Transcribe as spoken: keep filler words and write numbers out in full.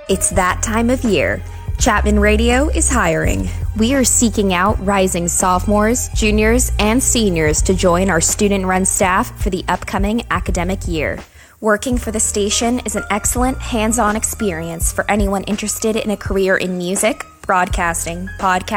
It's that time of year. Chapman Radio is hiring. We are seeking out rising sophomores, juniors, and seniors to join our student-run staff for the upcoming academic year. Working for the station is an excellent hands-on experience for anyone interested in a career in music, broadcasting, podcast,